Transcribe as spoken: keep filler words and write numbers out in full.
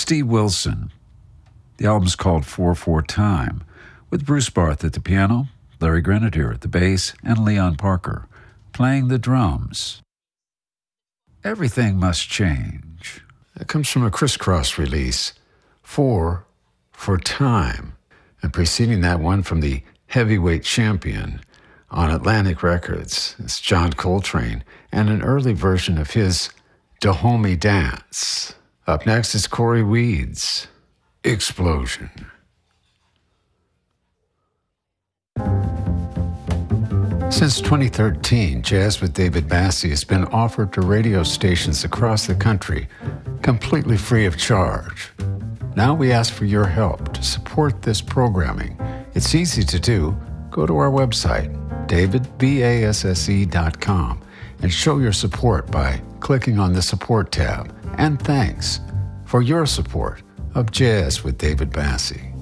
Steve Wilson. The album's called four four Time, with Bruce Barth at the piano, Larry Grenadier at the bass, and Leon Parker playing the drums. Everything Must Change. It comes from a Crisscross release, four four Time, and preceding that one from the Heavyweight Champion on Atlantic Records. It's John Coltrane and an early version of his Dahomey Dance. Up next is Corey Weeds, Explosion. Since twenty thirteen, Jazz with David Bassie has been offered to radio stations across the country, completely free of charge. Now we ask for your help to support this programming. It's easy to do. Go to our website, david basse dot com, and show your support by clicking on the Support tab. And thanks for your support of Jazz with David Bassie.